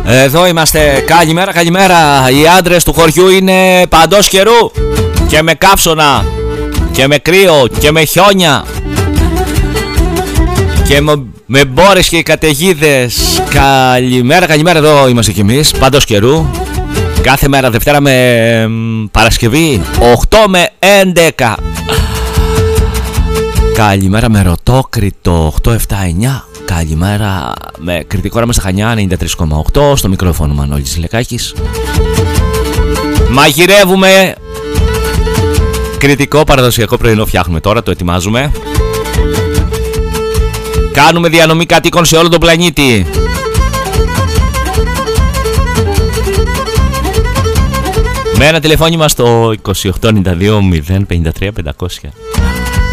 Εδώ είμαστε. Καλημέρα, καλημέρα. Οι άντρες του χωριού είναι παντός καιρού. Και με καύσωνα. Και με κρύο. Και με χιόνια. Και με μπόρες και καταιγίδες. Καλημέρα, καλημέρα. Εδώ είμαστε κι εμείς. Παντός καιρού. Κάθε μέρα Δευτέρα με Παρασκευή 8 με 11. Καλημέρα με Ρωτόκριτο 879. Καλημέρα με κριτικό όραμα στα Χανιά 93,8. Στο μικρόφωνο Μανώλης Λεκάκης. Μαγειρεύουμε. Κριτικό παραδοσιακό πρωινό φτιάχνουμε τώρα. Το ετοιμάζουμε. Κάνουμε διανομή κατοίκων σε όλο τον πλανήτη. Με ένα τηλεφώνημα στο 2892 053 500.